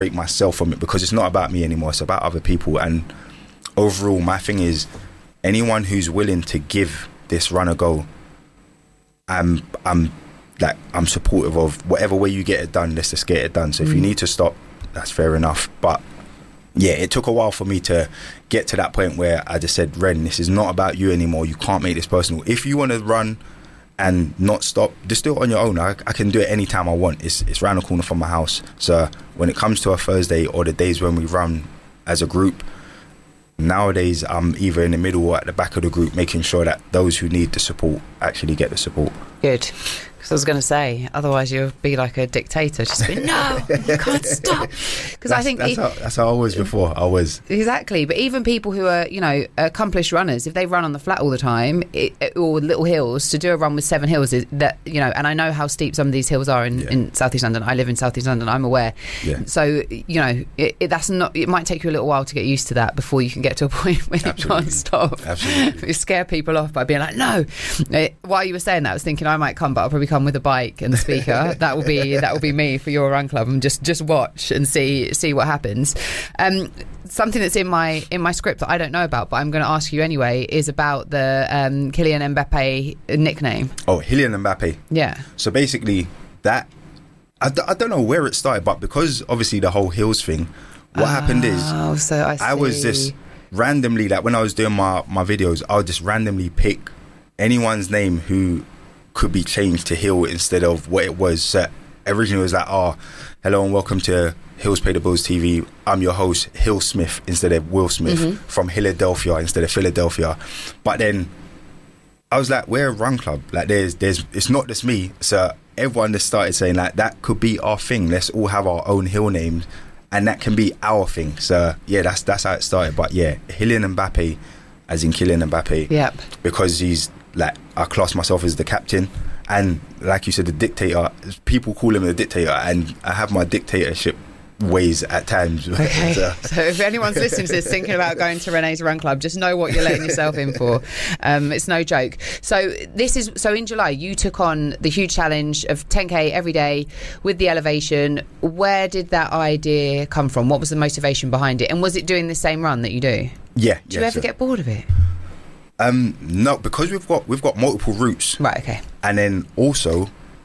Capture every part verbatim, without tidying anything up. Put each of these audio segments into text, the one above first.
break myself from it, because it's not about me anymore, it's about other people. And overall, my thing is, anyone who's willing to give this run a go, I'm I'm like I'm supportive of whatever way you get it done. Let's just get it done. So if Mm. you need to stop, that's fair enough. But yeah, it took a while for me to get to that point where I just said, Ren, this is not about you anymore. You can't make this personal. If you want to run and not stop, just do it on your own. I, I can do it anytime I want. It's it's around the corner from my house. So when it comes to a Thursday or the days when we run as a group, nowadays I'm either in the middle or at the back of the group, making sure that those who need the support actually get the support. Good. Because I was going to say, otherwise you'll be like a dictator, just be, no, you can't stop. Because I think that's, e- how, that's how I was before. I was exactly. But even people who are, you know, accomplished runners, if they run on the flat all the time, it, or little hills, to do a run with seven hills is that, you know, and I know how steep some of these hills are in, Yeah. in South East London. I live in South East London. I'm aware. Yeah. So you know, it, it, that's not. It might take you a little while to get used to that before you can get to a point where you can't stop. Absolutely. You scare people off by being like, no. It, while you were saying that, I was thinking I might come, but I'll probably come with a bike and the speaker. that will be that will be me for your run club, and just just watch and see see what happens. Um, something that's in my in my script that I don't know about, but I'm going to ask you anyway, is about the um, Kylian Mbappe nickname. Oh, Kylian Mbappe. Yeah. So basically, that I, d- I don't know where it started, but because obviously the whole Hills thing, what happened is Oh, so I, I was see. just randomly, like when I was doing my, my videos, I would just randomly pick anyone's name who could be changed to Hill instead of what it was. So originally it was like, oh, hello and welcome to Hills Pay the Bills T V. I'm your host, Hill Smith, instead of Will Smith, Mm-hmm. from Philadelphia instead of Philadelphia. But then I was like, we're a run club. Like there's, there's, it's not just me. So everyone just started saying like, that could be our thing. Let's all have our own hill names, and that can be our thing. So yeah, that's that's how it started. But yeah, Kylian Mbappe, as in Kylian Mbappe. Yep. Because he's like, I class myself as the captain, and like you said, the dictator. People call him the dictator, and I have my dictatorship ways at times. Okay. so, So if anyone's listening to this thinking about going to Renee's Run Club, just know what you're letting yourself in for. Um, it's no joke. So this is so in July you took on the huge challenge of ten K every day with the elevation. Where did that idea come from? What was the motivation behind it? And was it doing the same run that you do? yeah. Do yeah, you ever so- get bored of it? Um, no, because we've got we've got multiple routes, Right, okay. and then also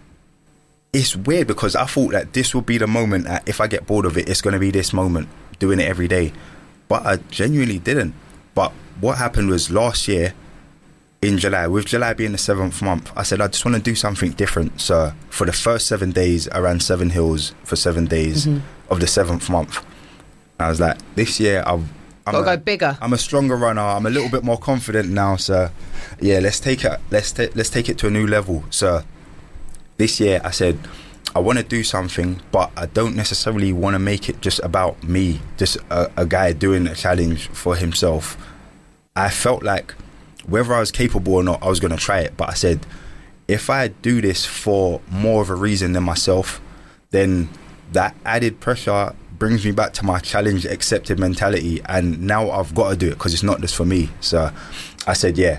it's weird because I thought that this would be the moment that if I get bored of it, it's going to be this moment doing it every day, but I genuinely didn't. But what happened was last year in July, with July being the seventh month, I said I just want to do something different. So for the first seven days, I ran seven hills for seven days Mhm. of the seventh month. I was like, this year I've I'm Got to a- go bigger. I'm a stronger runner. I'm a little bit more confident now. So, yeah, let's take it. Let's ta- let's take it to a new level. So, this year I said I want to do something, but I don't necessarily want to make it just about me, just a, a guy doing a challenge for himself. I felt like whether I was capable or not, I was going to try it. But I said, if I do this for more of a reason than myself, then that added pressure brings me back to my challenge accepted mentality, and now I've got to do it because it's not just for me. So I said, yeah,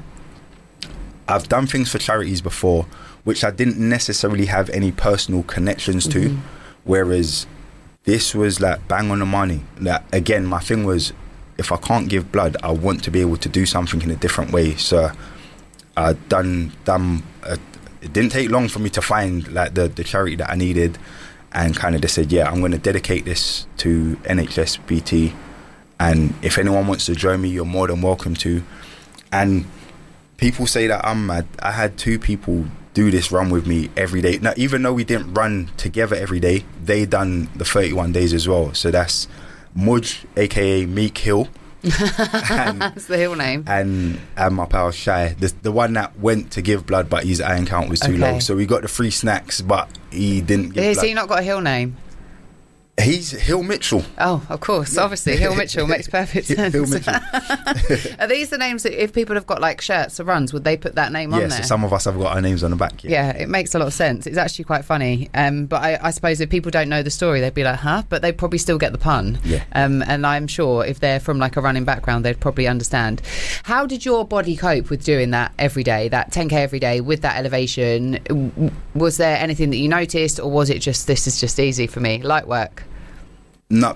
I've done things for charities before which I didn't necessarily have any personal connections to, Mhm. whereas this was like bang on the money. Like, again, my thing was, if I can't give blood, I want to be able to do something in a different way. So I done done uh, it didn't take long for me to find like the, the charity that I needed, and kind of just said, yeah, I'm going to dedicate this to N H S B T, and if anyone wants to join me, you're more than welcome to. And people say that I'm mad. I had two people do this run with me every day. Now, even though we didn't run together every day, they done the thirty-one days as well. So that's Mudge, aka Meek Hill, and, That's the hill name. and and my pal Shy, the, the one that went to give blood, but his iron count was too Okay. low. So we got the free snacks, but he didn't give Has blood. he not got a hill name? He's Hill Mitchell. Oh, of course, obviously. Hill Mitchell makes perfect sense. Hill Mitchell. Are these the names that if people have got like shirts or runs, would they put that name on Yeah, there? so some of us have got our names on the back. Yeah. Yeah, it makes a lot of sense. It's actually quite funny. Um, but I, I suppose if people don't know the story, they'd be like, huh? But they'd probably still get the pun. Yeah. Um, and I'm sure if they're from like a running background, they'd probably understand. How did your body cope with doing that every day, that ten K every day with that elevation? W- Was there anything that you noticed, or was it just, this is just easy for me, light work? No,